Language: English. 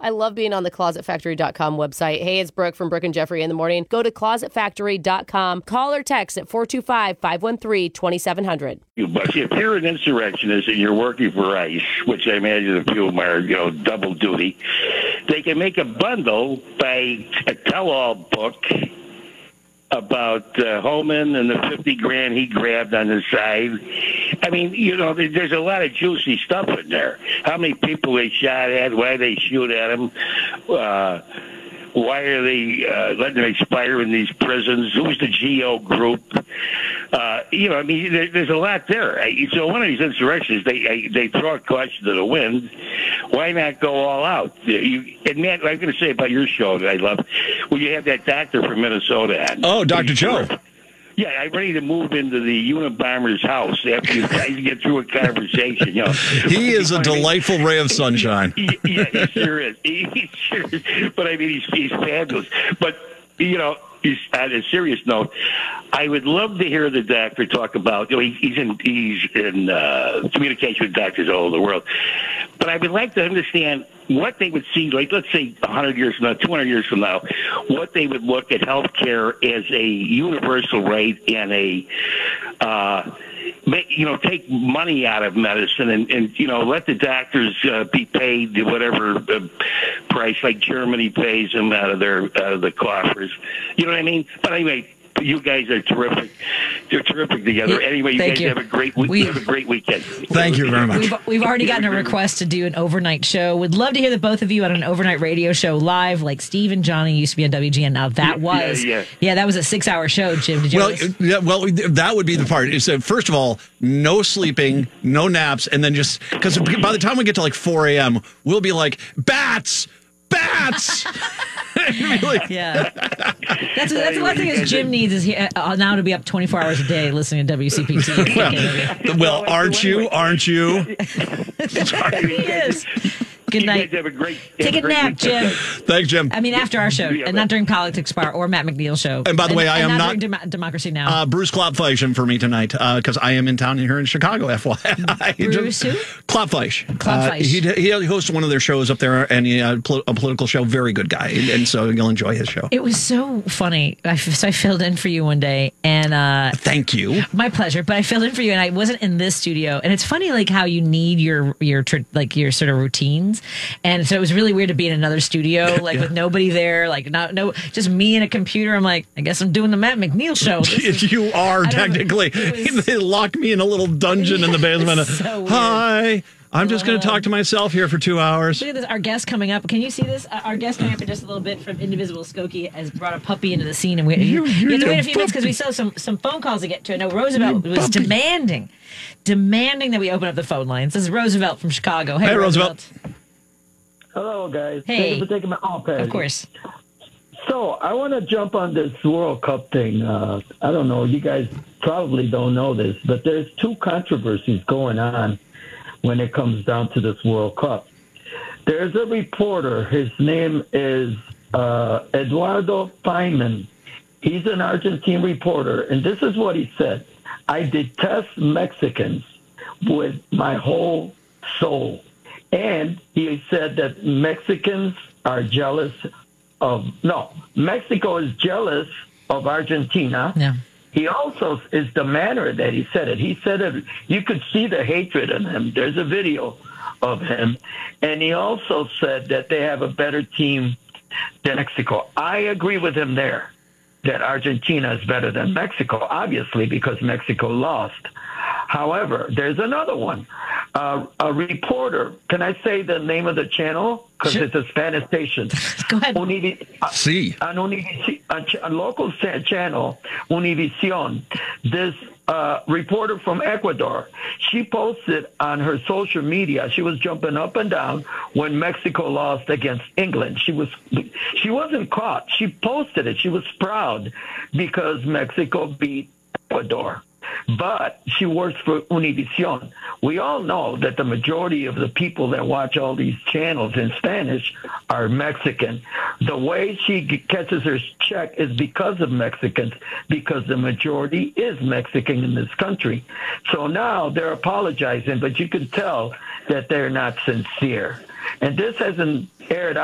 I love being on the ClosetFactory.com website. Hey, it's Brooke from Brooke and Jeffrey in the morning. Go to ClosetFactory.com. Call or text at 425-513-2700. But if you're an insurrectionist and you're working for ICE, which I imagine a few of them are, double duty, they can make a bundle by a tell-all book about Holman and the $50,000 he grabbed on the side. I mean, there's a lot of juicy stuff in there. How many people they shot at? Why they shoot at them? Why are they letting them expire in these prisons? Who's the GO group? There's a lot there. So one of these insurrections, they throw a caution to the wind. Why not go all out? And Matt, I'm going to say about your show that I love, well, you have that doctor from Minnesota on. Oh, Dr. Joe. Yeah, I'm ready to move into the Unabomber's house after you guys get through a conversation. He is a delightful ray of sunshine. Yeah, he sure is. He sure is. But I mean, he's fabulous. But on a serious note, I would love to hear the doctor talk about. He's in communication with doctors all over the world. But I would like to understand what they would see, like, let's say 100 years from now, 200 years from now, what they would look at healthcare as a universal right and take money out of medicine and let the doctors be paid whatever price, like Germany pays them out of the coffers. You know what I mean? But anyway, you guys are terrific. You're terrific together. Anyway, you guys have a great weekend. Thank you very much. We've already gotten a request to do an overnight show. We'd love to hear the both of you on an overnight radio show live, like Steve and Johnny used to be on WGN. Now that was that was a 6-hour show. Jim, did you? That would be the part. So first of all, no sleeping, no naps, and then just because by the time we get to like 4 a.m., we'll be like bats. Yeah, that's the one thing is Jim needs is now to be up 24 hours a day listening to WCPT. well, aren't you? He is. Good night. Take a nap, Jim. Thanks, Jim. I mean, after our show, and not during Politics Bar or Matt McNeil show. And by the way, I am not during Democracy Now. Bruce Klopfleisch for me tonight because I am in town here in Chicago. FYI, Bruce who? Klopfleisch. He hosts one of their shows up there, and a political show. Very good guy, and so you'll enjoy his show. It was so funny. So I filled in for you one day, and thank you. My pleasure. But I filled in for you, and I wasn't in this studio. And it's funny, like how you need your sort of routines. And so it was really weird to be in another studio, like with nobody there, like just me and a computer. I'm like, I guess I'm doing the Matt McNeil show. You are technically. They locked me in a little dungeon in the basement. So hi. I'm just going to talk to myself here for 2 hours. Look at this. Our guest coming up. Can you see this? Our guest coming up in just a little bit from Indivisible Skokie has brought a puppy into the scene. And you have to wait a few minutes because we still have some phone calls to get to. I know Roosevelt was demanding that we open up the phone lines. This is Roosevelt from Chicago. Hey, Roosevelt. Hello, guys. Hey. Thank you for taking my call, Patty. Of course. So I want to jump on this World Cup thing. I don't know. You guys probably don't know this, but there's two controversies going on when it comes down to this World Cup. There's a reporter. His name is Eduardo Feynman. He's an Argentine reporter, and this is what he said. I detest Mexicans with my whole soul. And he said that Mexicans are jealous Mexico is jealous of Argentina. Yeah. He also is the manner that he said it. He said it, you could see the hatred in him. There's a video of him. And he also said that they have a better team than Mexico. I agree with him there, that Argentina is better than Mexico, obviously, because Mexico lost. However, there's another one. A reporter, can I say the name of the channel? Because it's a Spanish station. Go ahead. A local channel, Univision. This reporter from Ecuador, she posted on her social media, she was jumping up and down when Mexico lost against England. She wasn't caught. She posted it. She was proud because Mexico beat Ecuador. But she works for Univision. We all know that the majority of the people that watch all these channels in Spanish are Mexican. The way she catches her check is because of Mexicans, because the majority is Mexican in this country. So now they're apologizing, but you can tell that they're not sincere. And this hasn't aired out.